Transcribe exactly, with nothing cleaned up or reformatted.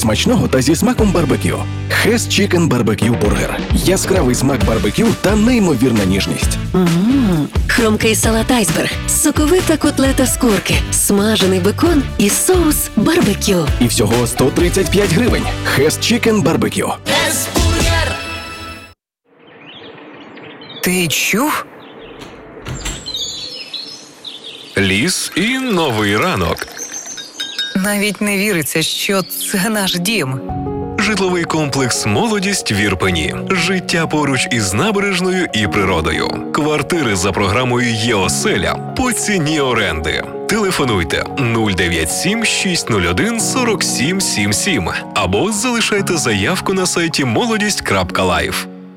смачного та зі смаком барбекю. Хес Чікен Барбекю Бургер. Яскравий смак барбекю та неймовірна ніжність. Ммм, хрумкий салат айсберг, соковита котлета з курки, смажений бекон і соус барбекю. І всього сто тридцять п'ять гривень. Хес Чікен Барбекю. Ти чув? Ліс і новий ранок. Навіть не віриться, що це наш дім. Житловий комплекс «Молодість» в Ірпені. Життя поруч із набережною і природою. Квартири за програмою «Є-оселя» по ціні оренди. Телефонуйте нуль дев'ять сім шість нуль один сорок сім сімдесят сім або залишайте заявку на сайті молодість крапка лайф.